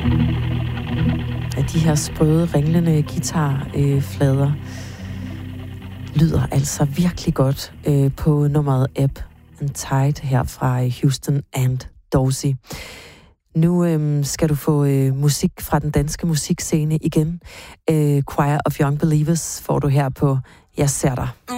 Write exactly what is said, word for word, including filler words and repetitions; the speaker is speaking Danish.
Af de her sprøde, ringlende guitarflader øh, lyder altså virkelig godt øh, på nummeret Ebb and Tide her fra Houston and Dorsey. Nu øh, skal du få øh, musik fra den danske musikscene igen. Øh, Choir of Young Believers får du her på Jeg ser dig.